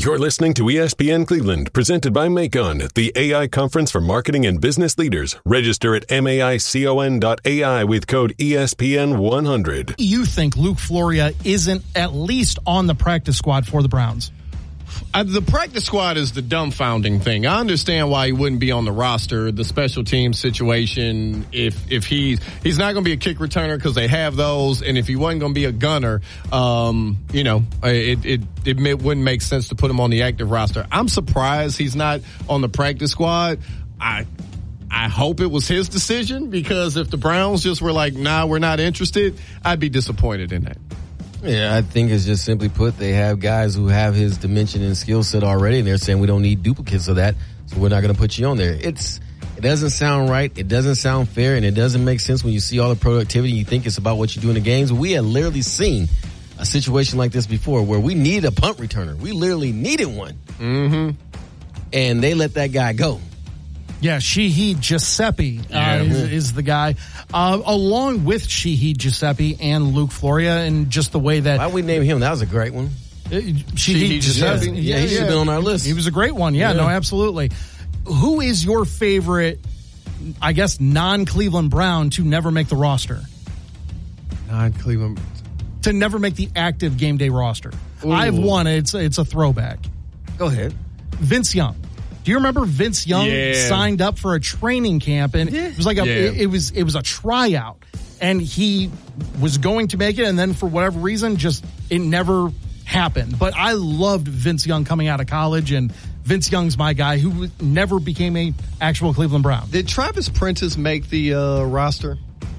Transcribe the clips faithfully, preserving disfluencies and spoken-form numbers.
You're listening to E S P N Cleveland, presented by Macon, the A I conference for marketing and business leaders. Register at maicon dot A I with code E S P N one hundred. You think Luke Floria isn't at least on the practice squad for the Browns? Uh, the practice squad is the dumbfounding thing. I understand why he wouldn't be on the roster. The special team situation, if if he's he's not going to be a kick returner because they have those, and if he wasn't going to be a gunner, um, you know, it it it may, wouldn't make sense to put him on the active roster. I'm surprised he's not on the practice squad. I. I hope it was his decision, because if the Browns just were like, nah, we're not interested, I'd be disappointed in that. Yeah, I think it's just simply put, they have guys who have his dimension and skill set already, and they're saying we don't need duplicates of that, so we're not going to put you on there. It's It doesn't sound right, it doesn't sound fair, and it doesn't make sense when you see all the productivity. You think it's about what you do in the games. We had literally seen a situation like this before where we needed a punt returner. We literally needed one. Mm-hmm. And they let that guy go. Yeah, Sheehy Giuseppe uh, yeah. is, is the guy. Uh, along with Sheehy Giuseppe and Luke Floria, and just the way that... Why we name him? That was a great one. Uh, Sheehy Giuseppe. Yeah, he should have been on our list. He was a great one. Yeah, yeah, no, absolutely. Who is your favorite, I guess, non-Cleveland Brown to never make the roster? Non-Cleveland... To never make the active game day roster. Ooh. I have one. It's, it's a throwback. Go ahead. Vince Young. Do you remember Vince Young yeah. signed up for a training camp, and yeah. it was like a, yeah. it, it was it was a tryout, and he was going to make it, and then for whatever reason, just it never happened. But I loved Vince Young coming out of college, and Vince Young's my guy, who never became a actual Cleveland Brown. Did Travis Prentice make the uh, roster?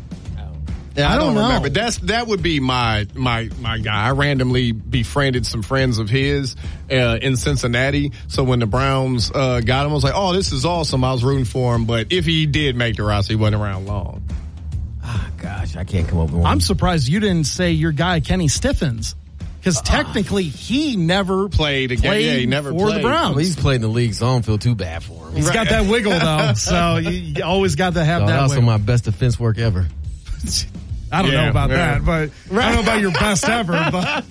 Yeah, I, I don't, don't know. remember. That's that would be my my my guy. I randomly befriended some friends of his uh, in Cincinnati. So when the Browns uh, got him, I was like, "Oh, this is awesome!" I was rooting for him. But if he did make the roster, he wasn't around long. Ah, gosh, I can't come up with one. I'm surprised you didn't say your guy Kenny Stiffens, because technically he never played again. Played yeah, he never for played. the Browns. Well, he's played in the league, so I don't feel too bad for him. He's got that wiggle though, so you, you always got to have so that. That was some wiggle. of my best defense work ever. I don't yeah, know about yeah. that, but I don't know about your best ever,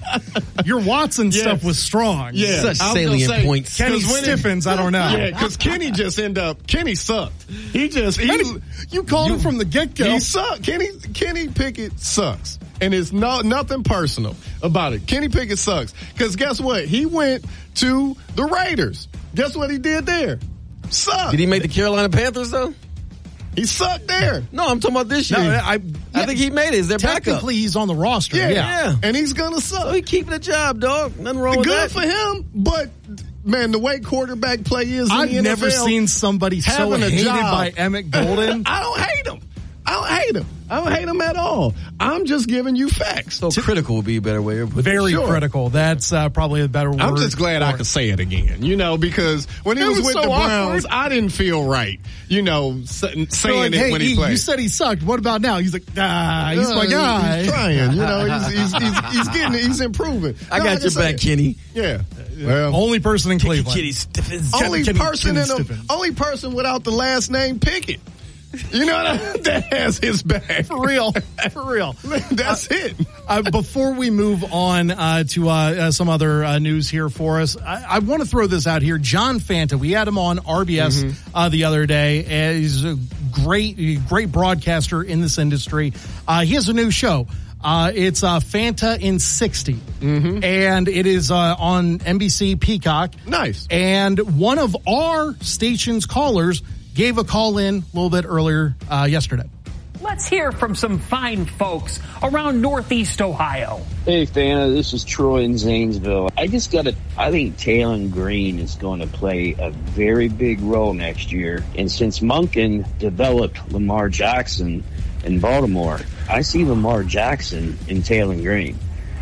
but your Watson yes. stuff was strong. Yeah. Such I was salient say, points. Kenny when Stiffens, it, I don't know. Yeah, because Kenny just ended up, Kenny sucked. He just, he, Kenny, you called you, him from the get-go. He sucked. Kenny, Kenny Pickett sucks. And it's no, nothing personal about it. Kenny Pickett sucks. Because guess what? He went to the Raiders. Guess what he did there? Sucked. Did he make the Carolina Panthers, though? He sucked there. No, I'm talking about this year. No, I, I think he made it. Is there backup? Technically, he's on the roster. Yeah, Yeah. Yeah. And he's going to suck. So he keeping a job, dog. Nothing wrong with Good that. for him, but man, the way quarterback play is in I've the N F L, never seen somebody so having a hated job. by Emmett Golden. I don't hate him. I don't hate him. I don't hate him at all. I'm just giving you facts. So critical would be a better way to put it. Very Sure. critical. That's uh, probably a better word. I'm just glad I for could it. say it again, you know, because when he It was, was with so the Browns, awkward. I didn't feel right, you know, saying They're like, it hey, when he E, played. you said he sucked. What about now? He's like, ah, he's Uh, my guy. He's trying, you know, he's, he's, he's, he's getting it. He's improving. I No, got can your say back, it. Kenny. Yeah. Well, Only person in Cleveland. Kenny Stiffens. only Kenny- person Kenny in them, Stiffens. only person without the last name Pickett. You know what I mean? That has his back. For real. For real. That's uh, it. Uh, before we move on uh, to uh, uh, some other uh, news here for us, I, I want to throw this out here. John Fanta, we had him on R B S mm-hmm. uh, the other day. And he's a great, great broadcaster in this industry. Uh, he has a new show. Uh, it's uh, Fanta in sixty, mm-hmm. and it is uh, on N B C Peacock. Nice. And one of our station's callers gave a call in a little bit earlier uh, yesterday. Let's hear from some fine folks around Northeast Ohio. Hey, Fanta, this is Troy in Zanesville. I just got to, I think Taylon Green is going to play a very big role next year. And since Monken developed Lamar Jackson in Baltimore, I see Lamar Jackson in Taylon Green.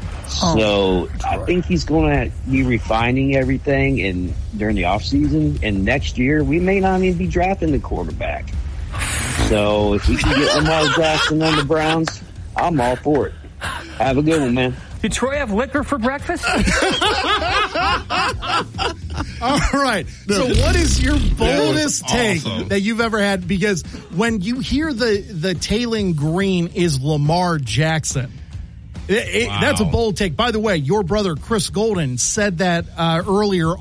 So oh, I think he's going to be refining everything and during the offseason. And next year, we may not even be drafting the quarterback. So if we can get Lamar Jackson on the Browns, I'm all for it. Have a good one, man. Did Troy have liquor for breakfast? All right. So what is your boldest take awesome. that you've ever had? Because when you hear the, the Taylon Green is Lamar Jackson, it, it, wow. that's a bold take. By the way, your brother Chris Golden said that uh, earlier